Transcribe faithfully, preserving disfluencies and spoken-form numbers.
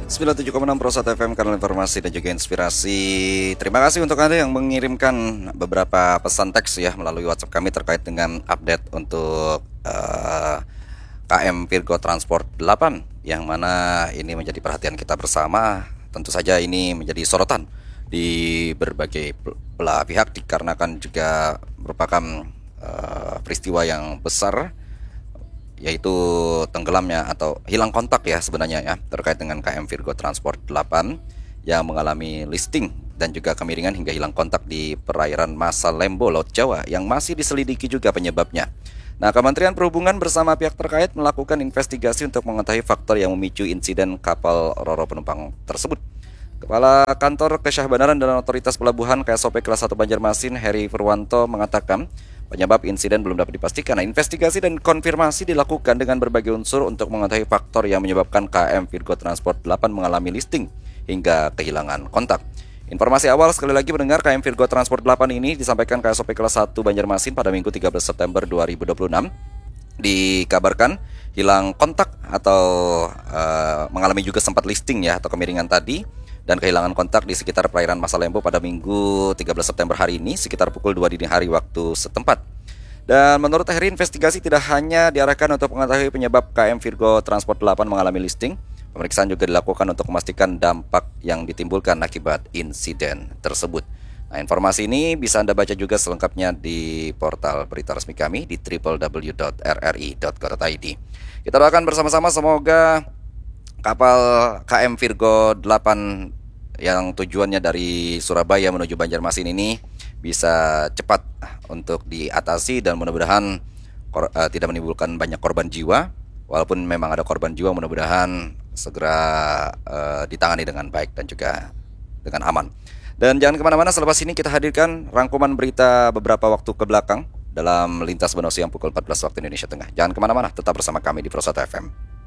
sembilan puluh tujuh koma enam Pro satu F M, kanal informasi dan juga inspirasi. Terima kasih untuk Anda yang mengirimkan beberapa pesan teks ya melalui WhatsApp kami terkait dengan update untuk uh, K M Virgo Transport delapan, yang mana ini menjadi perhatian kita bersama. Tentu saja ini menjadi sorotan di berbagai belah pihak dikarenakan juga merupakan uh, peristiwa yang besar, yaitu tenggelamnya atau hilang kontak ya sebenarnya ya terkait dengan K M Virgo Transport delapan yang mengalami listing dan juga kemiringan hingga hilang kontak di perairan Masa Lembo, Laut Jawa, yang masih diselidiki juga penyebabnya. Nah, Kementerian Perhubungan bersama pihak terkait melakukan investigasi untuk mengetahui faktor yang memicu insiden kapal ro-ro penumpang tersebut. Kepala Kantor Kesyahbanaran dan Otoritas Pelabuhan K S O P Kelas satu Banjarmasin, Heri Purwanto, mengatakan penyebab insiden belum dapat dipastikan. Nah, investigasi dan konfirmasi dilakukan dengan berbagai unsur untuk mengetahui faktor yang menyebabkan K M Virgo Transport delapan mengalami listing hingga kehilangan kontak. Informasi awal sekali lagi mendengar K M Virgo Transport delapan ini disampaikan K S O P Kelas satu Banjarmasin pada Minggu tiga belas September dua ribu dua puluh enam. Dikabarkan hilang kontak atau uh, mengalami juga sempat listing ya atau kemiringan tadi, dan kehilangan kontak di sekitar perairan Masa Lembo pada Minggu tiga belas September hari ini sekitar pukul dua dini hari waktu setempat. Dan menurut Heri, investigasi tidak hanya diarahkan untuk mengetahui penyebab K M Virgo Transport delapan mengalami listing. Pemeriksaan juga dilakukan untuk memastikan dampak yang ditimbulkan akibat insiden tersebut. Nah, informasi ini bisa Anda baca juga selengkapnya di portal berita resmi kami di w w w dot r r i dot co dot i d. Kita doakan bersama-sama semoga kapal K M Virgo delapan yang tujuannya dari Surabaya menuju Banjarmasin ini bisa cepat untuk diatasi dan mudah-mudahan kor- uh, tidak menimbulkan banyak korban jiwa. Walaupun memang ada korban jiwa, mudah-mudahan segera uh, ditangani dengan baik dan juga dengan aman. Dan jangan kemana-mana, selepas ini kita hadirkan rangkuman berita beberapa waktu ke belakang dalam Lintas Benua Siang pukul empat belas waktu Indonesia Tengah. Jangan kemana-mana, tetap bersama kami di Pro satu F M.